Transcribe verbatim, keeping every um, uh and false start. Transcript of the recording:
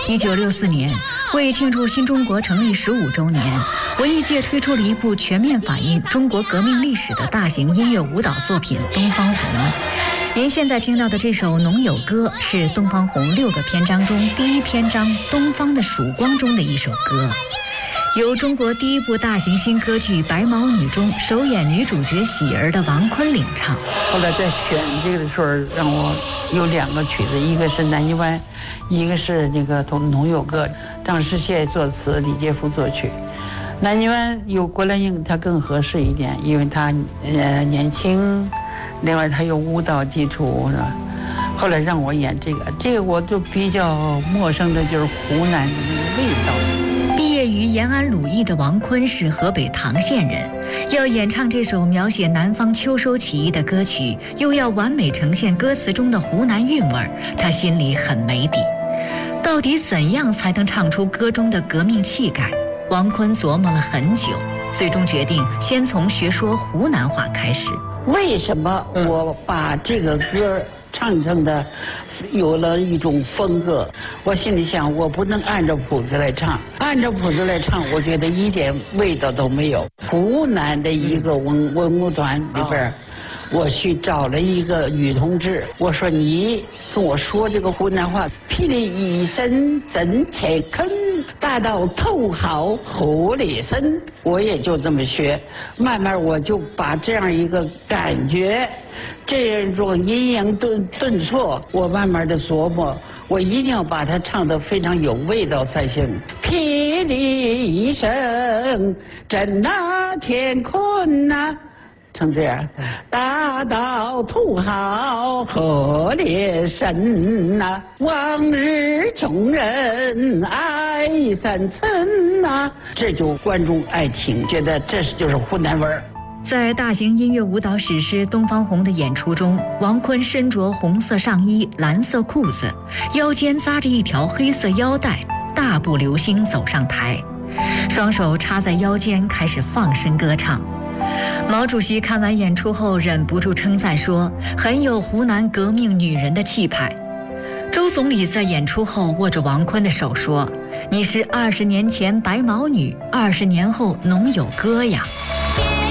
一九六四年，为庆祝新中国成立十五周年，文艺界推出了一部全面反映中国革命历史的大型音乐舞蹈作品《东方红》。您现在听到的这首《农友歌》是《东方红》六个篇章中第一篇章《东方的曙光》中的一首歌，由中国第一部大型新歌剧《白毛女》中首演女主角喜儿的王坤领唱。 后来在选这个的时候，让我有两个曲子，一个是《南泥湾》，一个是那个《农友歌》，张世宪作词，李介甫作曲。南泥湾有郭兰英，她更合适一点，因为她呃年轻，另外她有舞蹈基础，是吧？后来让我演这个，这个我就比较陌生的就是湖南的那个味道。 毕业于延安鲁艺的王坤是河北唐县人，要演唱这首描写南方秋收起义的歌曲，又要完美呈现歌词中的湖南韵味，他心里很没底。到底怎样才能唱出歌中的革命气概？王坤琢磨了很久，最终决定先从学说湖南话开始。 为什么我把这个歌唱成的有了一种风格？我心里想，我不能按照谱子来唱，按照谱子来唱，我觉得一点味道都没有。湖南的一个文文工团里边，我去找了一个女同志，我说你跟我说这个湖南话，霹雳一声震切坑，大到头好河里深，我也就这么学，慢慢我就把这样一个感觉，这种阴阳顿顿挫，我慢慢的琢磨，我一定要把它唱得非常有味道才行。霹雳一声震那乾坤呐，成这样，大到土豪河里深呐，往日穷人爱三寸呐，这就观众爱听，觉得这是就是湖南味儿。 在大型音乐舞蹈史诗《东方红》的演出中，王坤身着红色上衣、蓝色裤子，腰间扎着一条黑色腰带，大步流星走上台，双手插在腰间，开始放声歌唱。毛主席看完演出后忍不住称赞说，很有湖南革命女人的气派。周总理在演出后握着王坤的手说，你是二十年前白毛女，二十年后农友歌呀。